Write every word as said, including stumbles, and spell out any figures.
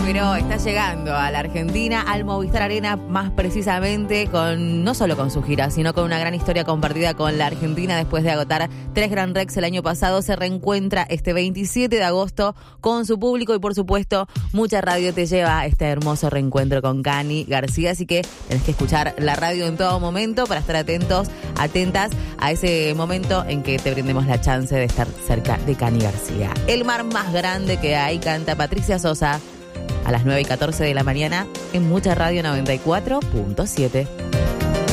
pero está llegando a la Argentina, al Movistar Arena, más precisamente, con no solo con su gira, sino con una gran historia compartida con la Argentina. Después de agotar tres Gran Rex el año pasado, se reencuentra este veintisiete de agosto con su público y, por supuesto, mucha radio te lleva a este hermoso reencuentro con Cani García. Así que tenés que escuchar la radio en todo momento para estar atentos, atentas a ese momento en que te brindemos la chance de estar cerca de Cani García. El mar más grande que hay, canta Patricia Sosa a las nueve y catorce de la mañana en Mucha Radio noventa y cuatro punto siete.